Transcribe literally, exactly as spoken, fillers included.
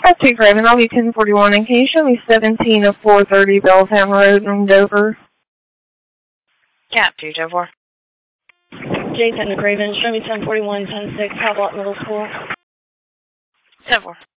That's two Craven. I'll be ten forty-one in case show me seventeen of four thirty Belltown Road in Dover. Cap two two four. Jason Craven, show me ten forty-one, ten six, Havelock Middle School. ten four.